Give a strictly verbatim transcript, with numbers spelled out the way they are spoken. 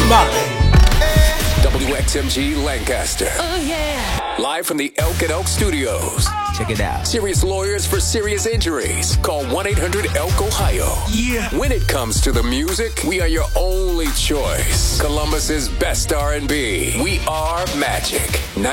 W X M G Lancaster. Oh, yeah. Live from the Elk and Elk Studios. Check it out. Serious lawyers for serious injuries. Call one eight hundred elk ohio. Yeah. When it comes to the music, we are your only choice. Columbus's best R and B. We are Magic.